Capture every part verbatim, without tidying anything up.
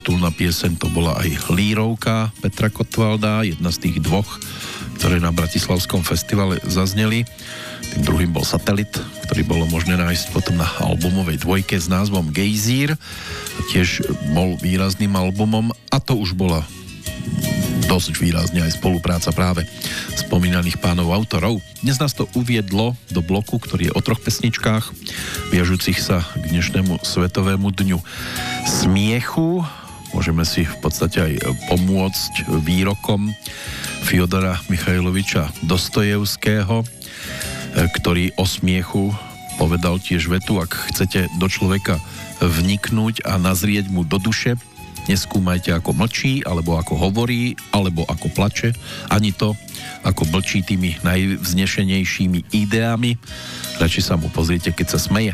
Tulná pieseň to bola aj Lírovka Petra Kotvalda, jedna z tých dvoch, ktoré na Bratislavskom festivale zazneli. Tým druhým bol Satelit, ktorý bolo možné nájsť potom na albumovej dvojke s názvom Gejzír. Tiež bol výrazným albumom a to už bola dosť výrazne aj spolupráca práve spomínaných pánov autorov. Dnes nás to uviedlo do bloku, ktorý je o troch pesničkách, viažúcich sa k dnešnému Svetovému dňu smiechu. Môžeme si v podstate aj pomôcť výrokom Fyodora Michajloviča Dostojevského, ktorý o smiechu povedal tiež vetu: ak chcete do človeka vniknúť a nazrieť mu do duše, neskúmajte, ako mlčí, alebo ako hovorí, alebo ako plače, ani to, ako mlčí tými najvznešenejšími ideami. Radšej sa mu pozrite, keď sa smeje.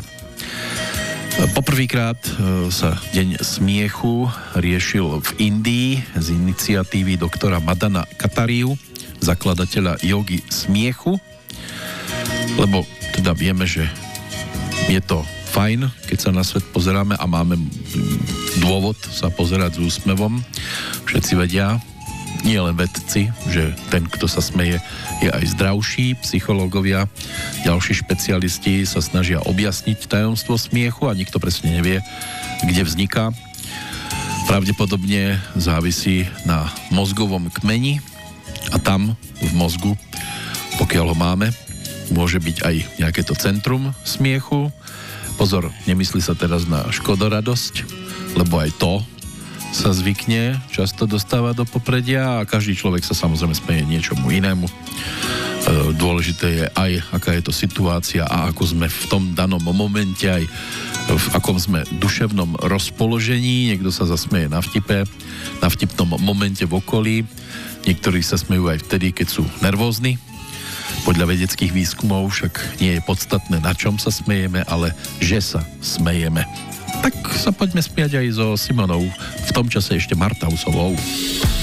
Poprvýkrát sa Deň smiechu riešil v Indii z iniciatívy doktora Madana Katariu, zakladateľa jogy smiechu, lebo teda vieme, že je to fajn, keď sa na svet pozeráme a máme dôvod sa pozerať s úsmevom. Všetci vedia, nie len vedci, že ten, kto sa smeje, je aj zdravší. Psychológovia, ďalší špecialisti sa snažia objasniť tajomstvo smiechu a nikto presne nevie, kde vzniká. Pravdepodobne závisí na mozgovom kmeni a tam v mozgu, pokiaľ ho máme, môže byť aj nejaké to centrum smiechu. Pozor, nemyslí sa teraz na škodoradosť, lebo aj to sa zvykne často dostáva do popredia a každý človek sa samozrejme smeje niečomu inému. E, dôležité je aj, aká je to situácia a ako sme v tom danom momente, aj v akom sme duševnom rozpoložení. Niekto sa zasmeje na vtipe, na vtipnom momente v okolí. Niektorí sa smejú aj vtedy, keď sú nervózni. Podľa vedeckých výskumov však nie je podstatné, na čom sa smejeme, ale že sa smejeme. Tak sa poďme smiať aj so Simonou, v tom čase ešte Martausovou.